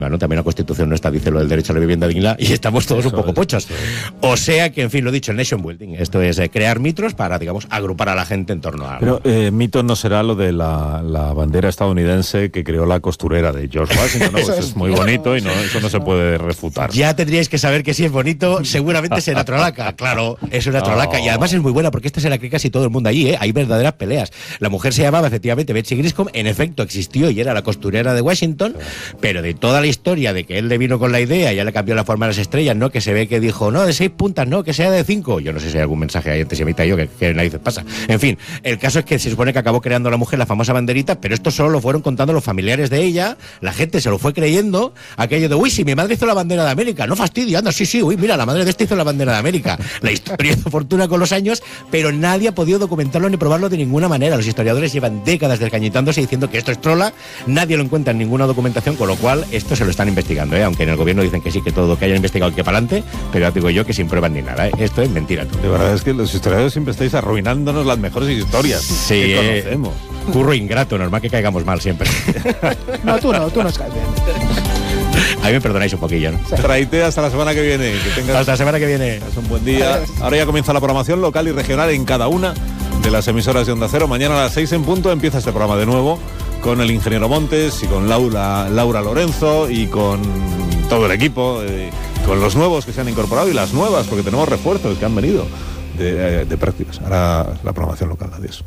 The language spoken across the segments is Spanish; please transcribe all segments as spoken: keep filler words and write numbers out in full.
Bueno, también la Constitución nuestra dice lo del derecho a la vivienda digna y estamos todos eso un poco es, pochos. O sea que, en fin, lo dicho, el nation building. Esto es eh, crear mitos para, digamos, agrupar a la gente en torno a algo. Pero eh, mito no será lo de la, la bandera estadounidense que creó la costurera de George Washington, ¿no? Pues es, es muy bonito y no, eso no se puede refutar. Ya tendríais que saber que si es bonito, seguramente será trolaca. Claro, es una trolaca. Oh. Y además es muy buena porque esta se la cree casi todo el mundo allí, ¿eh? Hay verdaderas peleas. La mujer se llamaba efectivamente Betsy Griscom, en efecto existió y era la costurera de Washington, pero de toda la historia de que él le vino con la idea, ya le cambió la forma de las estrellas, ¿no? Que se ve que dijo, no, de seis puntas, no, que sea de cinco. Yo no sé si hay algún mensaje ahí antisemita yo que, que nadie pasa. En fin, el caso es que se supone que acabó creando la mujer la famosa banderita, pero esto solo lo fueron contando los familiares de ella, la gente se lo fue creyendo, aquello de, uy, si mi madre hizo la bandera de América, no fastidio, anda, sí, sí, uy, mira, la madre de este hizo la bandera de América. La historia hizo fortuna con los años, pero nadie ha podido documentarlo ni probarlo de ninguna manera. Los historiadores llevan décadas descañitándose diciendo que esto es trola, nadie lo encuentra en ninguna documentación, con lo cual esto se lo están investigando, ¿eh? Aunque en el gobierno dicen que sí, que todo lo que hayan investigado que para adelante, pero ya digo yo que sin pruebas ni nada, ¿eh? Esto es mentira. Todo. De verdad es que los historiadores siempre estáis arruinándonos las mejores historias sí, que conocemos. Eh, curro ingrato, normal que caigamos mal siempre. No, tú no, tú nos caes bien. A mí me perdonáis un poquillo, ¿no? Traite hasta la semana que viene. Que tengas, hasta la semana que viene. Tengas un buen día. Ahora ya comienza la programación local y regional en cada una de las emisoras de Onda Cero. Mañana a las seis en punto empieza este programa de nuevo con el ingeniero Montes y con Laura, Laura Lorenzo y con todo el equipo, eh, con los nuevos que se han incorporado y las nuevas, porque tenemos refuerzos que han venido de, de prácticas. Ahora la programación local. Adiós.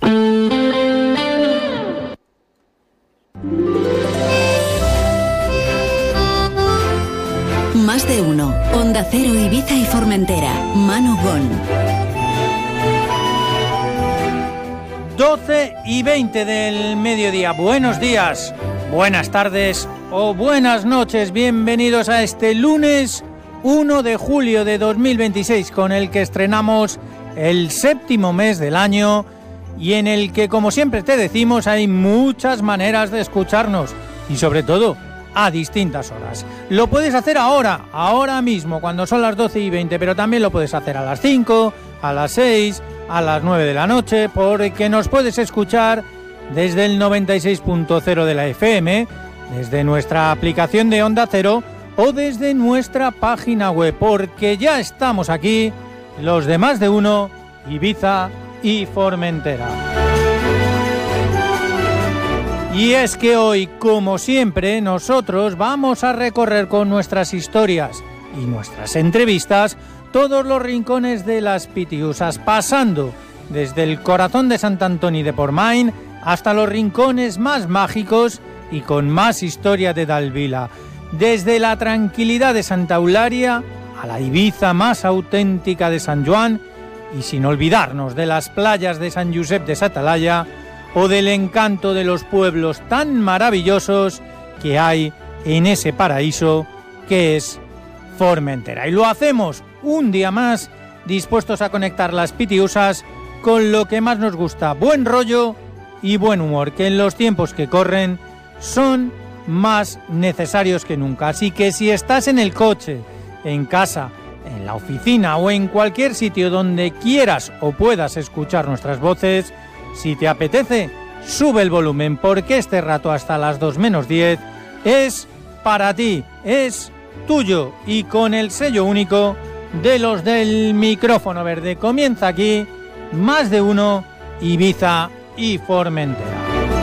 Más de uno. Onda Cero, Ibiza y Formentera. Manu Gon. doce y veinte del mediodía. Buenos días, buenas tardes o buenas noches. Bienvenidos a este lunes uno de julio de dos mil veintiséis, con el que estrenamos el séptimo mes del año y en el que, como siempre te decimos, hay muchas maneras de escucharnos y sobre todo a distintas horas. Lo puedes hacer ahora, ahora mismo, cuando son las doce y veinte, pero también lo puedes hacer a las cinco, a las seis, a las nueve de la noche, porque nos puedes escuchar desde el noventa y seis punto cero de la F M, desde nuestra aplicación de Onda Cero o desde nuestra página web, porque ya estamos aquí, los de Más de Uno, Ibiza y Formentera. Y es que hoy, como siempre, nosotros vamos a recorrer con nuestras historias y nuestras entrevistas todos los rincones de las Pitiusas, pasando desde el corazón de Sant Antoni de Portmany hasta los rincones más mágicos y con más historia de Dalvila, desde la tranquilidad de Santa Eulalia a la Ibiza más auténtica de San Joan, y sin olvidarnos de las playas de San Josep de Satalaya o del encanto de los pueblos tan maravillosos que hay en ese paraíso que es Formentera. Y lo hacemos un día más, dispuestos a conectar las Pitiusas con lo que más nos gusta, buen rollo y buen humor, que en los tiempos que corren son más necesarios que nunca. Así que si estás en el coche, en casa, en la oficina o en cualquier sitio donde quieras o puedas escuchar nuestras voces, si te apetece, sube el volumen, porque este rato hasta las dos menos diez es para ti, es tuyo y con el sello único de los del micrófono verde. Comienza aquí Más de Uno, Ibiza y Formentera.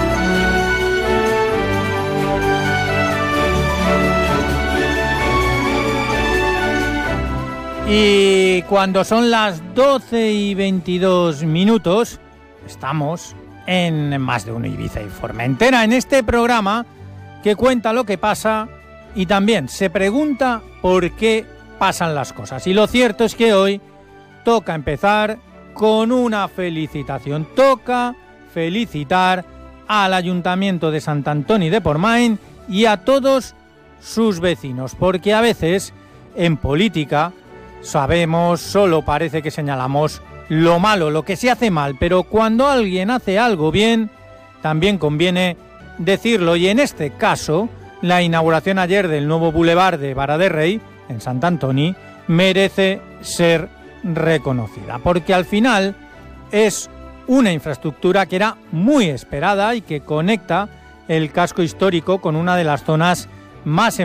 Y cuando son las doce y veintidós minutos, estamos en Más de Uno, Ibiza y Formentera, en este programa que cuenta lo que pasa y también se pregunta por qué pasan las cosas. Y lo cierto es que hoy toca empezar con una felicitación. Toca felicitar al Ayuntamiento de Sant Antoni de Portmany y a todos sus vecinos, porque a veces en política sabemos, solo parece que señalamos lo malo, lo que se hace mal, pero cuando alguien hace algo bien, también conviene decirlo. Y en este caso, la inauguración ayer del nuevo bulevar de Vara de Rey, en Sant Antoni, merece ser reconocida, porque al final es una infraestructura que era muy esperada y que conecta el casco histórico con una de las zonas más